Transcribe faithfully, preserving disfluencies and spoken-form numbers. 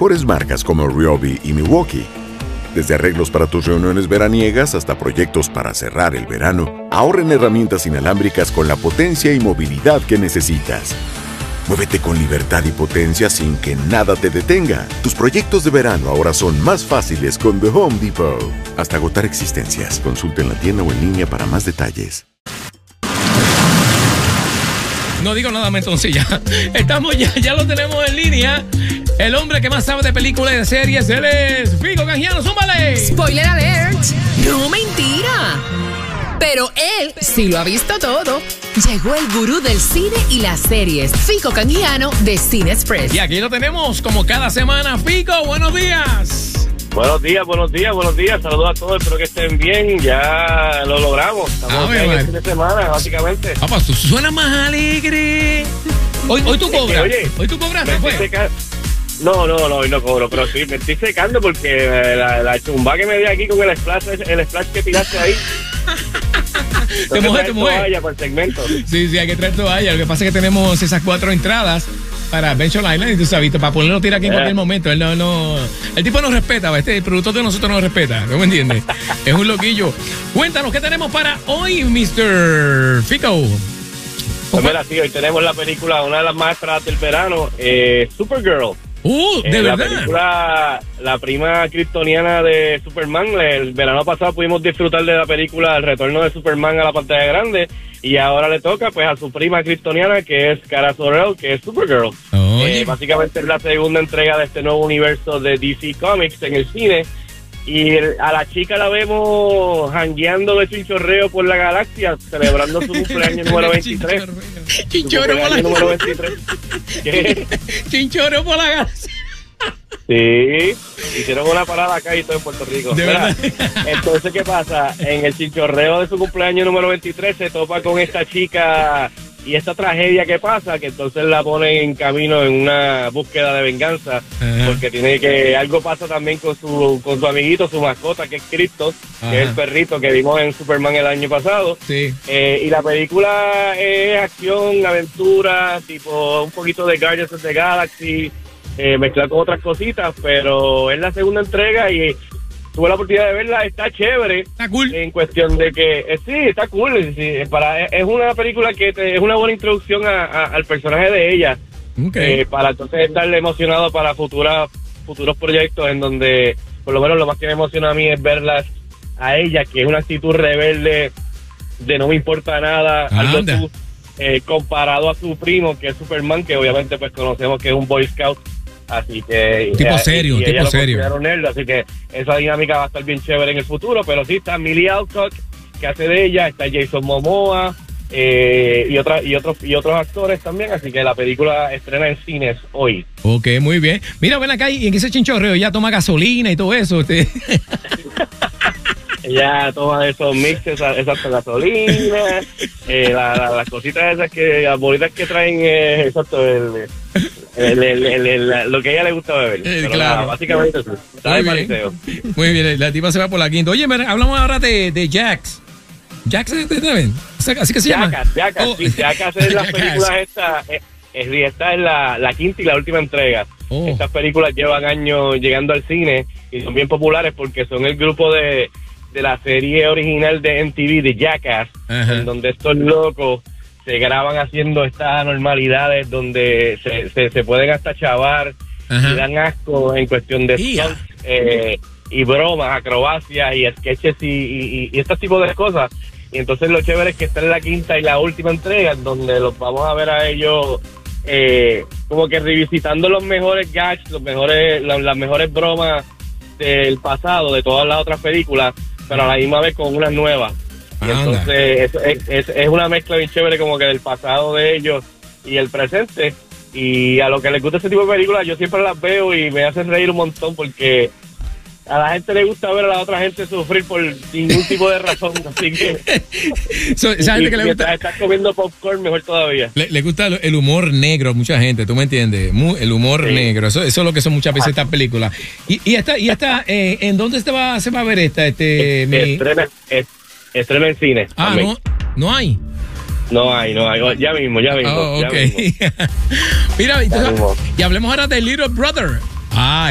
mejores marcas como Ryobi y Milwaukee. Desde arreglos para tus reuniones veraniegas hasta proyectos para cerrar el verano, ahorra en herramientas inalámbricas con la potencia y movilidad que necesitas. Muévete con libertad y potencia sin que nada te detenga. Tus proyectos de verano ahora son más fáciles con The Home Depot. Hasta agotar existencias. Consulta en la tienda o en línea para más detalles. No digo nada, entonces ya. Estamos ya, ya lo tenemos en línea. El hombre que más sabe de películas y de series, él es Fico Canjiano. ¡Súmale! Spoiler alert. No, mentira. Pero él sí lo ha visto todo. Llegó el gurú del cine y las series, Fico Canjiano de Cine Express. Y aquí lo tenemos como cada semana. Fico, buenos días. Buenos días, buenos días, buenos días. Saludos a todos, espero que estén bien. Ya lo logramos. Estamos Ah, en ver, el fin de semana, básicamente. Papá, tú suenas más alegre. Hoy, hoy tú cobras. Oye, hoy tú cobras, me fue. estoy seca- No, no, no, hoy no cobro, pero sí, me estoy secando porque la, la chumba que me di aquí con el splash, el splash que tiraste ahí. Te mojé, te mojé. Toalla por el segmento. Sí, sí, hay que traer toalla. Lo que pasa es que tenemos esas cuatro entradas para Venture Island y tú sabes, para ponerlo tira aquí en Eh. cualquier momento. Él no, no, el tipo nos respeta, ¿va? Este el productor de nosotros nos respeta, ¿no me entiendes? Es un loquillo. Cuéntanos, ¿qué tenemos para hoy, mister Fico? Pues mira, sí, hoy tenemos la película, una de las más esperadas del verano, eh, Supergirl. Uh, de Eh, la verdad. película, la prima kryptoniana de Superman. El verano pasado pudimos disfrutar de la película El retorno de Superman a la pantalla grande y ahora le toca pues a su prima kryptoniana, que es Kara Zor-El, que es Supergirl. Oye. Eh, básicamente es la segunda entrega de este nuevo universo de D C Comics en el cine. Y el- a la chica la vemos jangueando de chinchorreo por la galaxia, celebrando su cumpleaños número veintitrés. Su Chinchorro por cumpleaños la número veintitrés. ¿Qué? Chinchorro por la galaxia. Sí, hicieron una parada acá y todo en Puerto Rico. De Mira, verdad. entonces, ¿qué pasa? En el chinchorreo de su cumpleaños número veintitrés se topa con esta chica y esta tragedia que pasa, que entonces la pone en camino en una búsqueda de venganza, Ajá. porque tiene que, algo pasa también con su, con su amiguito, su mascota, que es Crypto, Ajá. que es el perrito que vimos en Superman el año pasado. Sí. Eh, y la película es acción, aventura, tipo un poquito de Guardians of the Galaxy, eh, mezclado con otras cositas, pero es la segunda entrega y tuve la oportunidad de verla, está chévere. Está cool. En cuestión de que, eh, sí, está cool, sí, es para, es una película que te- es una buena introducción a- a- al personaje de ella, Ok. eh, para entonces estarle emocionado para futuras futuros proyectos en donde, por lo menos lo más que me emociona a mí es verlas a ella, que es una actitud rebelde de no me importa nada, algo Anda. tú, eh, comparado a su primo, que es Superman, que obviamente pues conocemos que es un Boy Scout, así que... Tipo eh, serio, y tipo ella lo serio. considera un nerd, así que esa dinámica va a estar bien chévere en el futuro, pero sí está Millie Alcock, que hace de ella, está Jason Momoa, eh, y, otra, y, otros, y otros actores también, así que la película estrena en cines hoy. Ok, muy bien. Mira, ven acá y en ese chinchorreo ya toma gasolina y todo eso. Este. Ella toma esos mixes, esa, esa gasolina, eh, la- la- las cositas esas que, las bolitas que traen, eh, exacto, el, el, el- el- el- lo que a ella le gusta beber. Eh, Pero claro. nada, básicamente eso. Está de Muy bien. pariseo. Muy bien, la tipa se va por la quinta. Oye, mira, hablamos ahora de, de Jax. Jax, ¿está bien? ¿Así que se llama? Jackass, Jackass, Oh. sí, Jackass es las Jackass. películas esta, eh, es, y esta es la, la quinta y la última entrega. Oh. Estas películas llevan años llegando al cine y son bien populares porque son el grupo de, de la serie original de M T V, de Jackass, Ajá. en donde estos locos se graban haciendo estas anormalidades donde se, se, se pueden hasta chavar Ajá. y dan asco en cuestión de Ia. stunts, eh, y bromas, acrobacias y sketches y, y, y este tipo de cosas. Y entonces lo chévere es que está en la quinta y la última entrega, en donde los vamos a ver a ellos eh, como que revisitando los mejores gags, los mejores, la- las mejores bromas del pasado, de todas las otras películas, pero a la misma vez con unas nuevas. Y Anda. entonces es, es, es, es una mezcla bien chévere como que del pasado de ellos y el presente. Y a lo que les gusta ese tipo de películas, yo siempre las veo y me hacen reír un montón porque a la gente le gusta ver a la otra gente sufrir por ningún tipo de razón. Así que So, esa gente que le mientras gusta, estás comiendo popcorn, mejor todavía. le, le gusta el humor negro a mucha gente, ¿tú me entiendes? Mu- el humor Sí. negro, eso, eso es lo que son muchas veces estas películas. Y, y esta, y esta eh, ¿en dónde se va, se va a ver esta? Este, mi- Estrena, es- estrena en cine. Ah, también. no, no hay. No hay, no hay. Ya mismo, ya mismo. Oh, ya ok. mismo. Mira, y, tú Ya sabes- mismo. y hablemos ahora de Little Brother. Ah,